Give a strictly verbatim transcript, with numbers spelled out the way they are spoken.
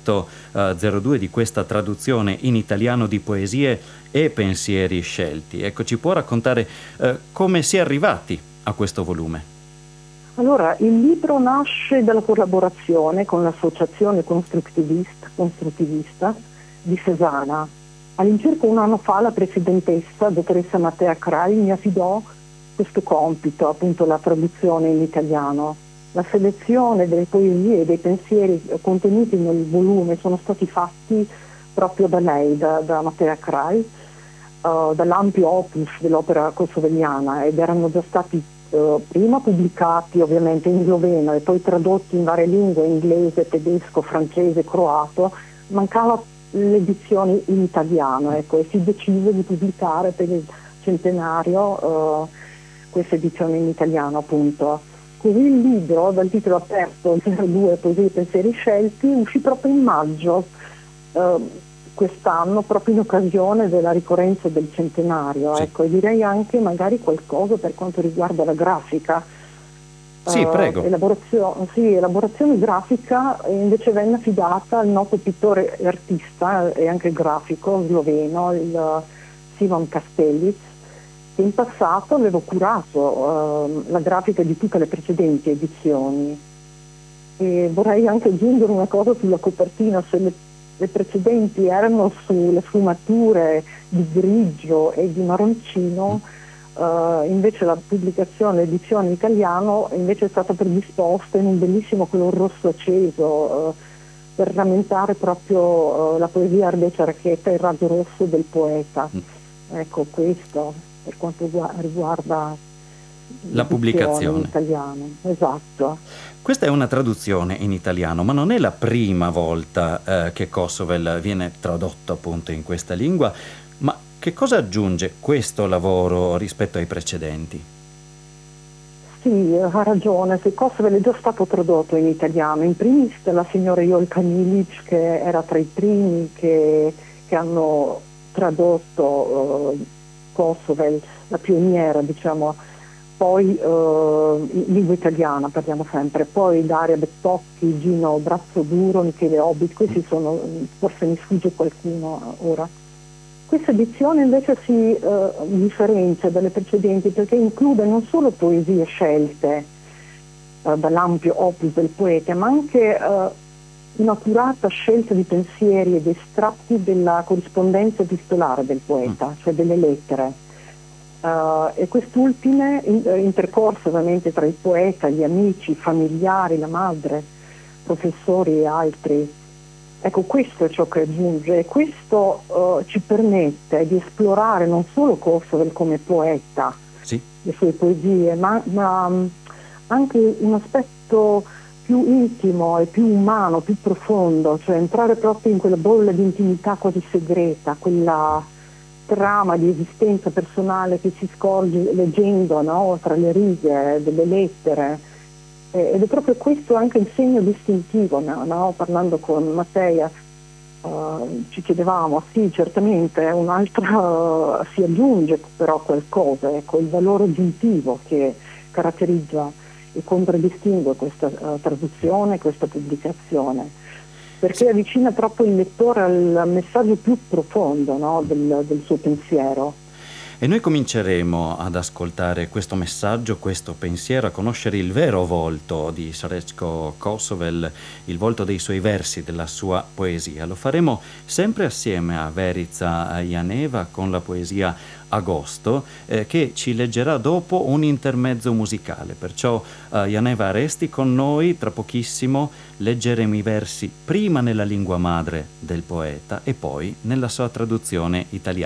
Alberto eh, zero due di questa traduzione in italiano di poesie e pensieri scelti. Ecco, ci può raccontare eh, come si è arrivati a questo volume? Allora, il libro nasce dalla collaborazione con l'associazione costruttivista, costruttivista di Cesana. All'incirca un anno fa la presidentessa, dottoressa Mattea Crai, mi affidò questo compito, appunto la traduzione in italiano. La selezione delle poesie e dei pensieri contenuti nel volume sono stati fatti proprio da lei, da, da Mattea Crai, uh, dall'ampio opus dell'opera kosoveliana, ed erano già stati uh, prima pubblicati ovviamente in sloveno e poi tradotti in varie lingue, inglese, tedesco, francese, croato. Mancava l'edizione in italiano, ecco, e si decise di pubblicare per il centenario uh, questa edizione in italiano, appunto. Così il libro, dal titolo aperto zero due Poesie e pensieri scelti, uscì proprio in maggio eh, quest'anno, proprio in occasione della ricorrenza del centenario. Sì, Ecco, e direi anche magari qualcosa per quanto riguarda la grafica. sì, prego. Uh, elaborazione, sì, elaborazione grafica invece venne affidata al noto pittore e artista e anche grafico sloveno, il uh, Simon Kastellic, che in passato avevo curato uh, la grafica di tutte le precedenti edizioni. E vorrei anche aggiungere una cosa sulla copertina: se le, le precedenti erano sulle sfumature di grigio e di marroncino, uh, invece la pubblicazione, l'edizione in italiano invece è stata predisposta in un bellissimo color rosso acceso, uh, per rammentare proprio uh, la poesia ardea archetta e il raggio rosso del poeta. Ecco, questo per quanto riguarda La l'edizione in pubblicazione. italiano. Esatto. Questa è una traduzione in italiano, ma non è la prima volta eh, che Kosovel viene tradotto appunto in questa lingua. Ma che cosa aggiunge questo lavoro rispetto ai precedenti? Sì, ha ragione, se Kosovel è già stato tradotto in italiano, in primis dalla signora Jolka Milic, che era tra i primi che, che hanno tradotto uh, Kosovel, la pioniera, diciamo, poi uh, in lingua italiana parliamo sempre, poi Daria Bettocchi, Gino Brazzoduro, Michele Hobbit, questi sono, forse mi sfugge qualcuno ora. Questa edizione invece si uh, differenzia dalle precedenti perché include non solo poesie scelte uh, dall'ampio opus del poeta, ma anche uh, un'accurata scelta di pensieri ed estratti della corrispondenza epistolare del poeta, mm. cioè delle lettere. Uh, e quest'ultime in, intercorse ovviamente tra il poeta, gli amici, i familiari, la madre, professori e altri. Ecco, questo è ciò che aggiunge, e questo uh, ci permette di esplorare non solo Kosovel come poeta, Sì. le sue poesie, ma, ma um, anche un aspetto più intimo e più umano, più profondo, cioè entrare proprio in quella bolla di intimità quasi segreta, quella trama di esistenza personale che si scorge leggendo, no, tra le righe delle lettere. Ed è proprio questo anche il segno distintivo, no? No? Parlando con Mattea uh, ci chiedevamo, sì, certamente un'altra uh, si aggiunge però qualcosa, ecco, il valore aggiuntivo che caratterizza e contraddistingue questa uh, traduzione, questa pubblicazione, perché avvicina proprio il lettore al messaggio più profondo, no? del, del suo pensiero. E noi cominceremo ad ascoltare questo messaggio, questo pensiero, a conoscere il vero volto di Srećko Kosovel, il volto dei suoi versi, della sua poesia. Lo faremo sempre assieme a Verica Janeva con la poesia Agosto, eh, che ci leggerà dopo un intermezzo musicale. Perciò eh, Janeva, resti con noi, tra pochissimo leggeremo i versi prima nella lingua madre del poeta e poi nella sua traduzione italiana.